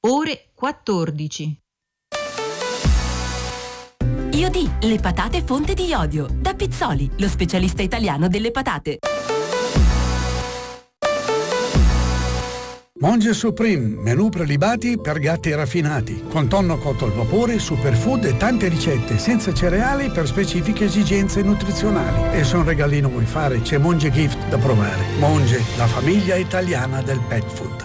ore 14. Iodì, le patate fonte di iodio. Da Pizzoli, lo specialista italiano delle patate. Monge Supreme, menù prelibati per gatti raffinati, con tonno cotto al vapore, superfood e tante ricette, senza cereali per specifiche esigenze nutrizionali. E se un regalino vuoi fare, c'è Monge Gift da provare. Monge, la famiglia italiana del pet food.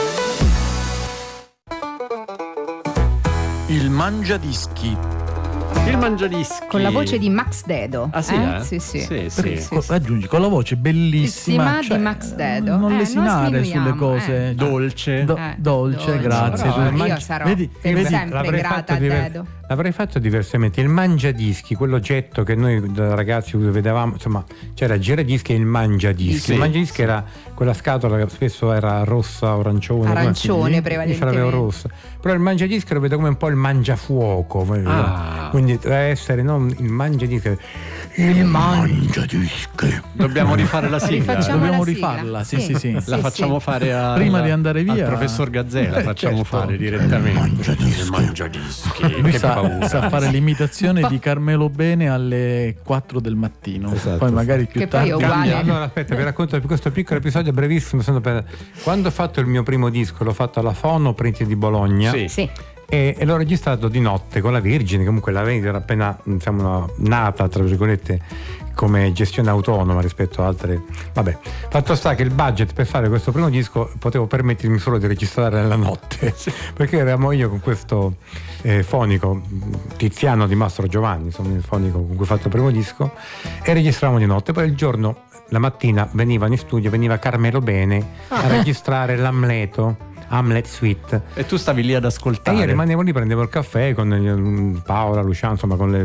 Il Mangiadischi. Il Mangiadischi. Con la voce di Max Dedo. Ah sì? Sì. Aggiungi con la voce bellissima di Max Dedo. Non lesinare sulle sminuiamo, cose. Dolce. Dolce, grazie. Allora, io sarò sempre grata a Dedo. L'avrei fatto diversamente. Il Mangiadischi, quell'oggetto che noi da ragazzi vedevamo, insomma, c'era il giradischi e il Mangiadischi. Sì, il Mangiadischi era quella scatola che spesso era rossa o arancione prevalentemente. Ce l'avevo rossa. Però il Mangiadischi lo vedo come un po' il mangiafuoco. Quindi deve essere non il Mangiadischi, il Mangiadischi. Dobbiamo rifare la sigla. Dobbiamo rifarla, sì. La facciamo fare prima di andare via al professor Gazzella, facciamo fare direttamente. Il Mangiadischi. Lui sa fare l'imitazione di Carmelo Bene alle 4 del mattino. Esatto. Poi magari più che tardi. poi è uguale. Allora aspetta, vi racconto questo piccolo episodio brevissimo. Quando ho fatto il mio primo disco, l'ho fatto alla Fono Preti di Bologna. Sì. E l'ho registrato di notte con la Virgine. Comunque la Virgine era appena nata, tra virgolette, come gestione autonoma rispetto a altre. Vabbè, fatto sta che il budget per fare questo primo disco potevo permettermi solo di registrare nella notte, perché eravamo io con questo fonico Tiziano di Mastro Giovanni, insomma il fonico con cui ho fatto il primo disco, e registravamo di notte. Poi il giorno, la mattina, veniva in studio, veniva Carmelo Bene a registrare l'Amleto, Hamlet Suite, e tu stavi lì ad ascoltare. E io rimanevo lì, prendevo il caffè con Paola, Luciano, insomma con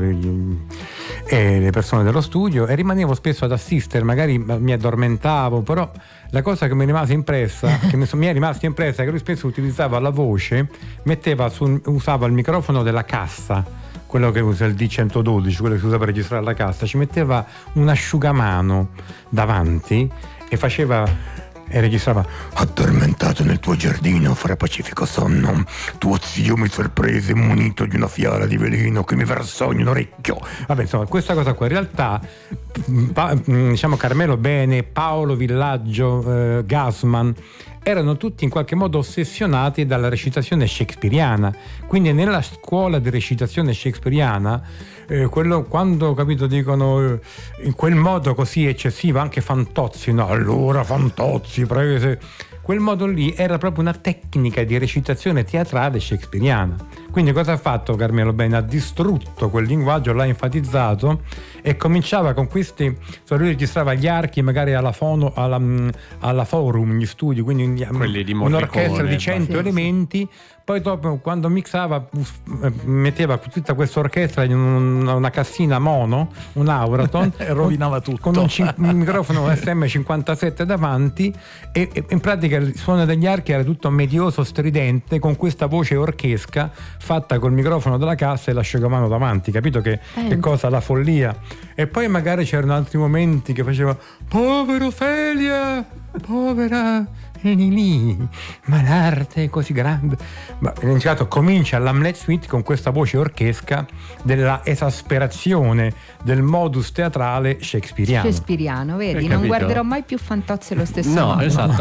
le persone dello studio, e rimanevo spesso ad assistere, magari mi addormentavo, però la cosa che mi è rimasta impressa è che lui spesso utilizzava la voce, usava il microfono della cassa, quello che usa il D112, quello che si usa per registrare la cassa, ci metteva un asciugamano davanti e registrava: addormentato nel tuo giardino fra pacifico sonno, tuo zio mi sorprese munito di una fiala di veleno che mi versò in un orecchio. Vabbè, insomma, questa cosa qua in realtà diciamo Carmelo Bene, Paolo Villaggio, Gassman erano tutti in qualche modo ossessionati dalla recitazione shakespeariana. Quindi nella scuola di recitazione shakespeariana, quando dicono in quel modo così eccessivo, anche Fantozzi, no, allora Fantozzi prese, quel modo lì era proprio una tecnica di recitazione teatrale shakespeariana. Quindi cosa ha fatto Carmelo Bene? Ha distrutto quel linguaggio, l'ha enfatizzato e cominciava con questi, lui registrava gli archi magari alla Fono, alla Forum, gli studi, quindi un'orchestra di 100 elementi. Poi dopo, quando mixava, metteva tutta questa orchestra in una cassina mono, un Auraton, e rovinava tutto con un microfono SM57 davanti, e in pratica il suono degli archi era tutto medioso, stridente, con questa voce orchesca fatta col microfono della cassa e l'asciugamano davanti. Capito che cosa? La follia. E poi magari c'erano altri momenti che faceva: povero Ophelia, povera Enilì, ma l'arte è così grande. Ma comincia l'Hamlet Suite con questa voce orchesca della esasperazione del modus teatrale shakespeariano. Vedi, non guarderò mai più Fantozzi allo stesso modo. No, esatto.